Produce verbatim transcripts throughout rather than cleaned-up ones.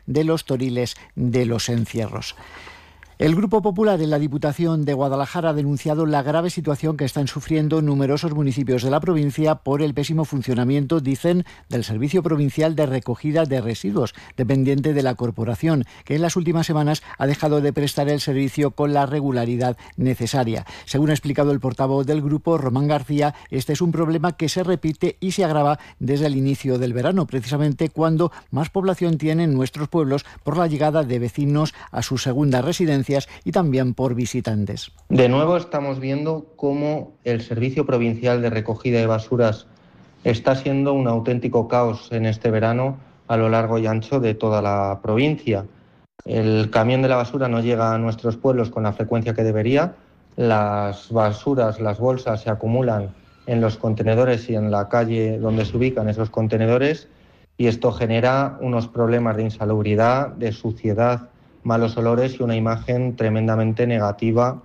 de los toriles de los encierros. El Grupo Popular en la Diputación de Guadalajara ha denunciado la grave situación que están sufriendo numerosos municipios de la provincia por el pésimo funcionamiento, dicen, del Servicio Provincial de Recogida de Residuos, dependiente de la corporación, que en las últimas semanas ha dejado de prestar el servicio con la regularidad necesaria. Según ha explicado el portavoz del grupo, Román García, este es un problema que se repite y se agrava desde el inicio del verano, precisamente cuando más población tienen nuestros pueblos por la llegada de vecinos a sus segundas residencias y también por visitantes. De nuevo estamos viendo cómo el Servicio Provincial de Recogida de Basuras está siendo un auténtico caos en este verano a lo largo y ancho de toda la provincia. El camión de la basura no llega a nuestros pueblos con la frecuencia que debería. Las basuras, las bolsas se acumulan en los contenedores y en la calle donde se ubican esos contenedores, y esto genera unos problemas de insalubridad, de suciedad, malos olores y una imagen tremendamente negativa.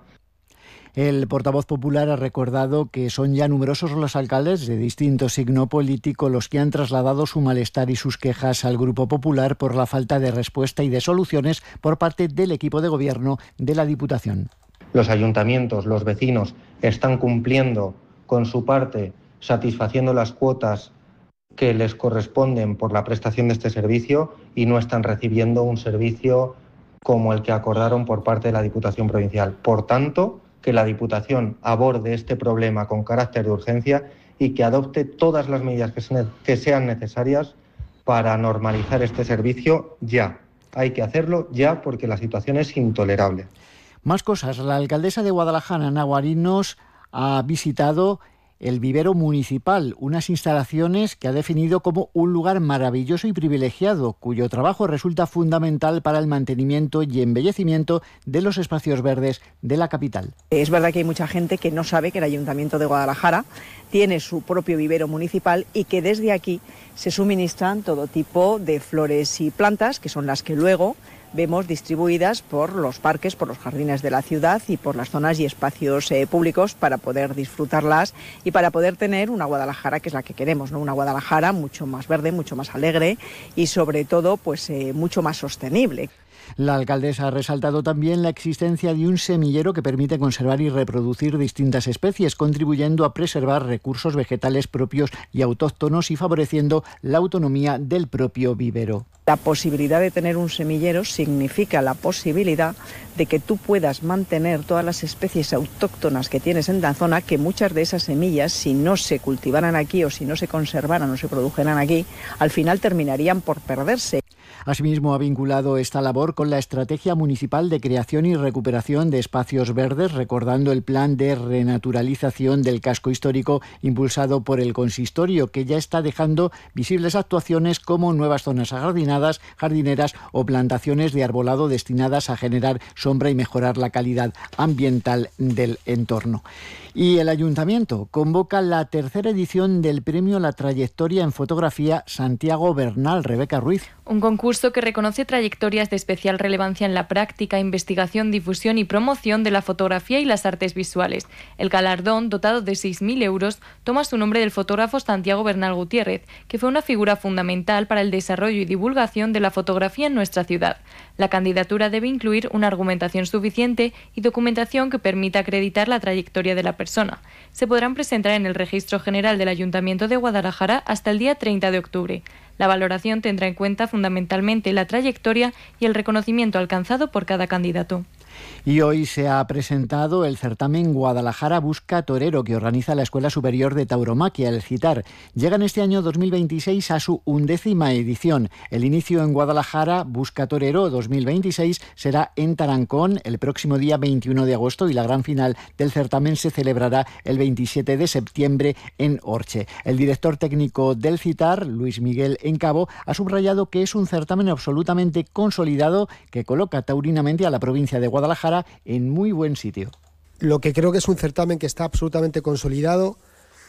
El portavoz popular ha recordado que son ya numerosos los alcaldes de distinto signo político los que han trasladado su malestar y sus quejas al Grupo Popular por la falta de respuesta y de soluciones por parte del equipo de gobierno de la Diputación. Los ayuntamientos, los vecinos, están cumpliendo con su parte, satisfaciendo las cuotas que les corresponden por la prestación de este servicio y no están recibiendo un servicio como el que acordaron por parte de la Diputación Provincial. Por tanto, que la Diputación aborde este problema con carácter de urgencia y que adopte todas las medidas que, se, que sean necesarias para normalizar este servicio ya. Hay que hacerlo ya porque la situación es intolerable. Más cosas. La alcaldesa de Guadalajara, Ana Guarinos, ha visitado el vivero municipal, unas instalaciones que ha definido como un lugar maravilloso y privilegiado, cuyo trabajo resulta fundamental para el mantenimiento y embellecimiento de los espacios verdes de la capital. Es verdad que hay mucha gente que no sabe que el Ayuntamiento de Guadalajara tiene su propio vivero municipal y que desde aquí se suministran todo tipo de flores y plantas, que son las que luego vemos distribuidas por los parques, por los jardines de la ciudad y por las zonas y espacios eh, públicos para poder disfrutarlas y para poder tener una Guadalajara que es la que queremos, ¿no? Una Guadalajara mucho más verde, mucho más alegre y sobre todo pues eh, mucho más sostenible. La alcaldesa ha resaltado también la existencia de un semillero que permite conservar y reproducir distintas especies, contribuyendo a preservar recursos vegetales propios y autóctonos y favoreciendo la autonomía del propio vivero. La posibilidad de tener un semillero significa la posibilidad de que tú puedas mantener todas las especies autóctonas que tienes en la zona, que muchas de esas semillas, si no se cultivaran aquí o si no se conservaran o se produjeran aquí, al final terminarían por perderse. Asimismo, ha vinculado esta labor con la Estrategia Municipal de Creación y Recuperación de Espacios Verdes, recordando el plan de renaturalización del casco histórico impulsado por el consistorio, que ya está dejando visibles actuaciones como nuevas zonas ajardinadas, jardineras o plantaciones de arbolado destinadas a generar sombra y mejorar la calidad ambiental del entorno. Y el Ayuntamiento convoca la tercera edición del Premio La Trayectoria en Fotografía Santiago Bernal. Rebeca Ruiz. Un concurso que reconoce trayectorias de especial relevancia en la práctica, investigación, difusión y promoción de la fotografía y las artes visuales. El galardón, dotado de seis mil euros, toma su nombre del fotógrafo Santiago Bernal Gutiérrez, que fue una figura fundamental para el desarrollo y divulgación de la fotografía en nuestra ciudad. La candidatura debe incluir una argumentación suficiente y documentación que permita acreditar la trayectoria de la persona. Se podrán presentar en el Registro General del Ayuntamiento de Guadalajara hasta el día treinta de octubre. La valoración tendrá en cuenta fundamentalmente la trayectoria y el reconocimiento alcanzado por cada candidato. Y hoy se ha presentado el certamen Guadalajara Busca Torero, que organiza la Escuela Superior de Tauromaquia, el CITAR. Llegan este año dos mil veintiséis a su undécima edición. El inicio en Guadalajara Busca Torero dos mil veintiséis será en Tarancón el próximo día veintiuno de agosto y la gran final del certamen se celebrará el veintisiete de septiembre en Orche. El director técnico del CITAR, Luis Miguel Encabo, ha subrayado que es un certamen absolutamente consolidado que coloca taurinamente a la provincia de Guadalajara en muy buen sitio. Lo que creo que es un certamen que está absolutamente consolidado,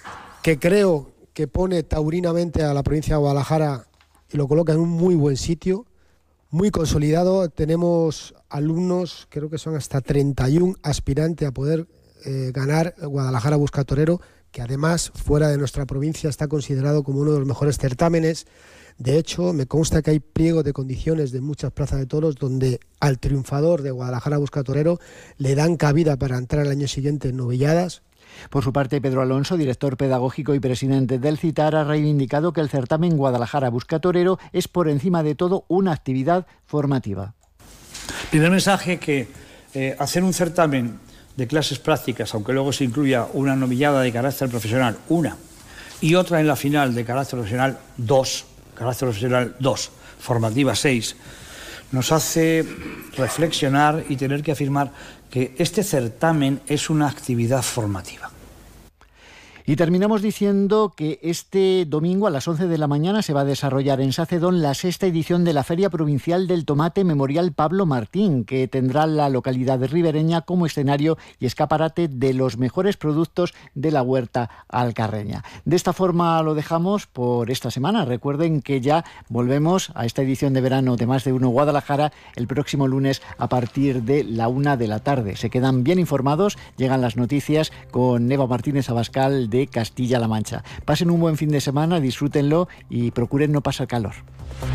que creo que pone taurinamente a la provincia de Guadalajara y lo coloca en un muy buen sitio, muy consolidado. Tenemos alumnos, creo que son hasta treinta y uno aspirantes a poder eh, ganar Guadalajara Busca Torero, que además fuera de nuestra provincia está considerado como uno de los mejores certámenes De hecho, me consta que hay pliegos de condiciones de muchas plazas de toros donde al triunfador de Guadalajara Buscatorero le dan cabida para entrar el año siguiente en novilladas. Por su parte, Pedro Alonso, director pedagógico y presidente del CITAR, ha reivindicado que el certamen Guadalajara Buscatorero es por encima de todo una actividad formativa. Primer mensaje, que eh, hacer un certamen de clases prácticas, aunque luego se incluya una novillada de carácter profesional, una, y otra en la final de carácter profesional, dos, carácter profesional dos, formativa seis, nos hace reflexionar y tener que afirmar que este certamen es una actividad formativa. Y terminamos diciendo que este domingo a las once de la mañana se va a desarrollar en Sacedón la sexta edición de la Feria Provincial del Tomate Memorial Pablo Martín, que tendrá la localidad ribereña como escenario y escaparate de los mejores productos de la huerta alcarreña. De esta forma lo dejamos por esta semana. Recuerden que ya volvemos a esta edición de verano de Más de Uno Guadalajara el próximo lunes a partir de la una de la tarde. Se quedan bien informados, llegan las noticias con Eva Martínez Abascal de de Castilla-La Mancha. Pasen un buen fin de semana, disfrútenlo y procuren no pasar calor.